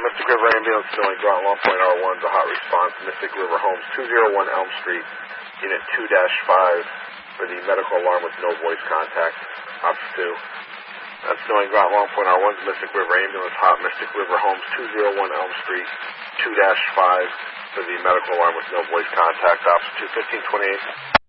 Mystic River Ambulance, filling Groton 1.R1, the hot response, Mystic River Homes, 201 Elm Street, Unit 2-5, for the medical alarm with no voice contact, Ops 2. That's filling Groton 1.R1, the Mystic River Ambulance, hot Mystic River Homes, 201 Elm Street, 2-5, for the medical alarm with no voice contact, Ops 2, 1528.